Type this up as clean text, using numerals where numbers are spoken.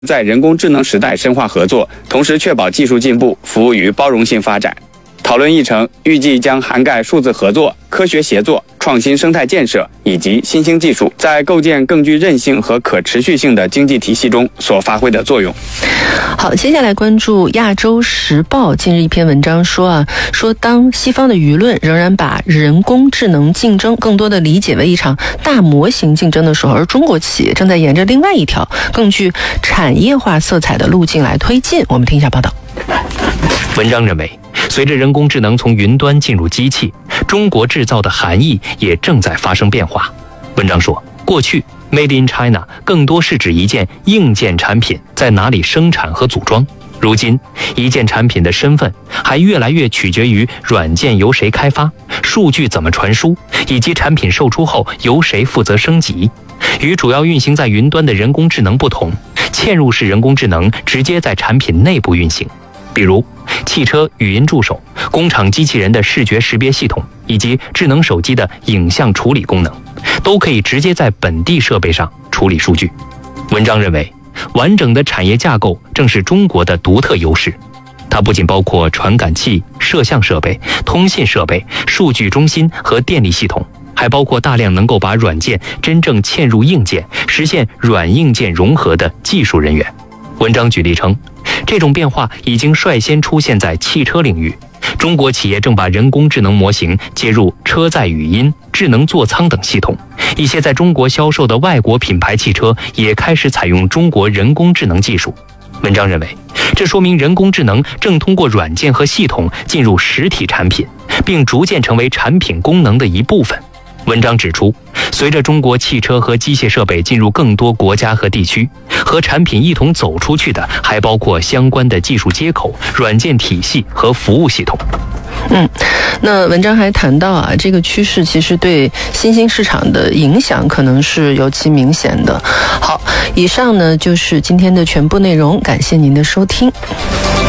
在人工智能时代深化合作，同时确保技术进步服务于包容性发展。讨论议程预计将涵盖数字合作、科学协作、创新生态建设以及新兴技术在构建更具韧性和可持续性的经济体系中所发挥的作用。 好，接下来关注亚洲时报近日一篇文章说当西方的舆论仍然把人工智能竞争更多的理解为一场大模型竞争的时候，而中国企业正在沿着另外一条更具产业化色彩的路径来推进。我们听一下报道。 文章认为，随着人工智能从云端进入机器，中国制造的含义也正在发生变化。文章说，过去 Made in China 更多是指一件硬件产品在哪里生产和组装，如今一件产品的身份还越来越取决于软件由谁开发，数据怎么传输，以及产品售出后由谁负责升级。与主要运行在云端的人工智能不同，嵌入式人工智能直接在产品内部运行，比如汽车语音助手、工厂机器人的视觉识别系统以及智能手机的影像处理功能，都可以直接在本地设备上处理数据。文章认为，完整的产业架构正是中国的独特优势。它不仅包括传感器、摄像设备、通信设备、数据中心和电力系统，还包括大量能够把软件真正嵌入硬件，实现软硬件融合的技术人员。文章举例称，这种变化已经率先出现在汽车领域，中国企业正把人工智能模型接入车载语音、智能座舱等系统，一些在中国销售的外国品牌汽车也开始采用中国人工智能技术。文章认为，这说明人工智能正通过软件和系统进入实体产品，并逐渐成为产品功能的一部分。文章指出，随着中国汽车和机械设备进入更多国家和地区，和产品一同走出去的还包括相关的技术接口、软件体系和服务系统。 那文章还谈到这个趋势其实对新兴市场的影响可能是尤其明显的。好，以上呢就是今天的全部内容，感谢您的收听。